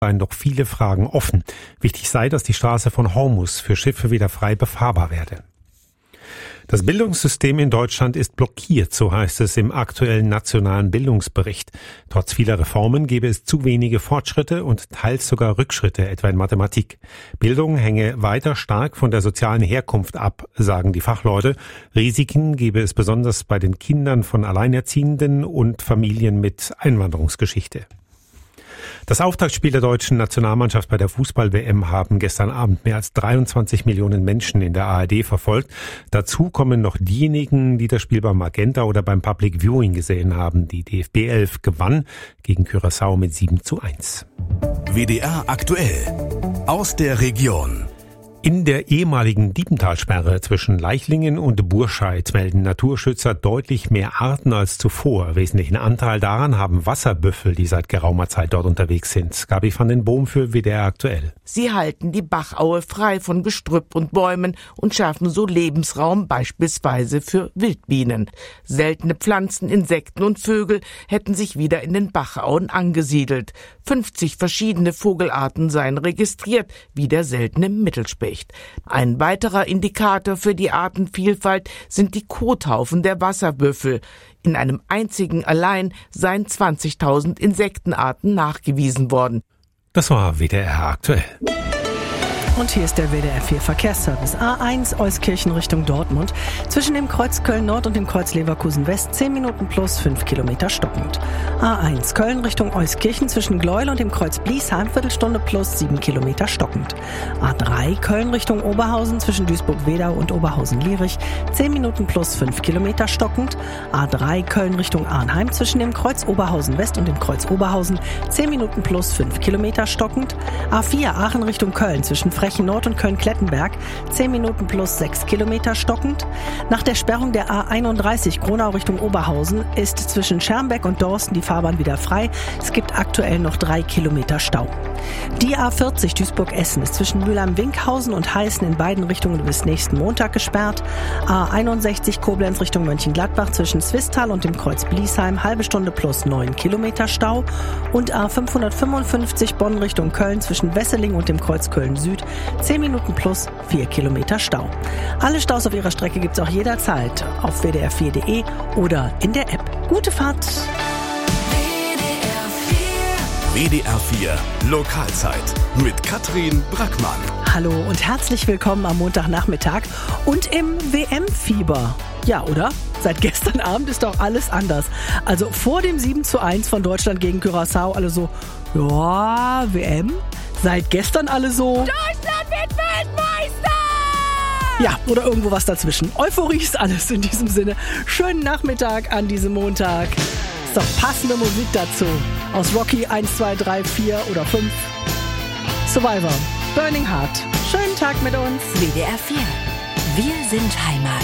seien noch viele Fragen offen. Wichtig sei, dass die Straße von Hormuz für Schiffe wieder frei befahrbar werde. Das Bildungssystem in Deutschland ist blockiert, so heißt es im aktuellen nationalen Bildungsbericht. Trotz vieler Reformen gebe es zu wenige Fortschritte und teils sogar Rückschritte, etwa in Mathematik. Bildung hänge weiter stark von der sozialen Herkunft ab, sagen die Fachleute. Risiken gebe es besonders bei den Kindern von Alleinerziehenden und Familien mit Einwanderungsgeschichte. Das Auftaktspiel der deutschen Nationalmannschaft bei der Fußball-WM haben gestern Abend mehr als 23 Millionen Menschen in der ARD verfolgt. Dazu kommen noch diejenigen, die das Spiel beim Magenta oder beim Public Viewing gesehen haben. Die DFB 11 gewann gegen Curaçao mit 7:1. WDR aktuell aus der Region. In der ehemaligen Diepentalsperre zwischen Leichlingen und Burscheid melden Naturschützer deutlich mehr Arten als zuvor. Wesentlichen Anteil daran haben Wasserbüffel, die seit geraumer Zeit dort unterwegs sind. Gabi van den Boom für WDR aktuell. Sie halten die Bachaue frei von Gestrüpp und Bäumen und schaffen so Lebensraum beispielsweise für Wildbienen. Seltene Pflanzen, Insekten und Vögel hätten sich wieder in den Bachauen angesiedelt. 50 verschiedene Vogelarten seien registriert, wie der seltene Mittelspecht. Ein weiterer Indikator für die Artenvielfalt sind die Kothaufen der Wasserbüffel. In einem einzigen allein seien 20.000 Insektenarten nachgewiesen worden. Das war WDR aktuell. Und hier ist der WDR 4 Verkehrsservice. A1 Euskirchen Richtung Dortmund. Zwischen dem Kreuz Köln Nord und dem Kreuz Leverkusen West 10 Minuten plus 5 Kilometer stockend. A1 Köln Richtung Euskirchen zwischen Gleuel und dem Kreuz Bliesheim Viertelstunde plus 7 Kilometer stockend. A3 Köln Richtung Oberhausen zwischen Duisburg-Wedau und Oberhausen-Lierich 10 Minuten plus 5 Kilometer stockend. A3 Köln Richtung Arnheim zwischen dem Kreuz Oberhausen West und dem Kreuz Oberhausen 10 Minuten plus 5 Kilometer stockend. A4 Aachen Richtung Köln zwischen Frechen Nord und Köln-Klettenberg 10 Minuten plus 6 Kilometer stockend. Nach der Sperrung der A31 Gronau Richtung Oberhausen ist zwischen Schermbeck und Dorsten die Fahrbahn wieder frei. Es gibt aktuell noch 3 Kilometer Stau. Die A40 Duisburg-Essen ist zwischen Mülheim-Winkhausen und Heißen in beiden Richtungen bis nächsten Montag gesperrt. A61 Koblenz Richtung Mönchengladbach zwischen Zwistal und dem Kreuz Bliesheim halbe Stunde plus 9 Kilometer Stau. Und A555 Bonn Richtung Köln zwischen Wesseling und dem Kreuz Köln Süd 10 Minuten plus 4 Kilometer Stau. Alle Staus auf ihrer Strecke gibt's auch jederzeit auf wdr4.de oder in der App. Gute Fahrt! WDR 4 Lokalzeit mit Katrin Brackmann. Hallo und herzlich willkommen am Montagnachmittag und im WM-Fieber. Ja, oder? Seit gestern Abend ist doch alles anders. Also vor dem 7:1 von Deutschland gegen Curaçao alle so, ja, WM? Seit gestern alle so, Deutschland wird Weltmeister! ja, oder irgendwo was dazwischen. Euphorie ist alles in diesem Sinne. Schönen Nachmittag an diesem Montag. Ist doch passende Musik dazu. Aus Rocky 1, 2, 3, 4 oder 5. Survivor, Burning Heart. Schönen Tag mit uns. WDR 4. Wir sind Heimat.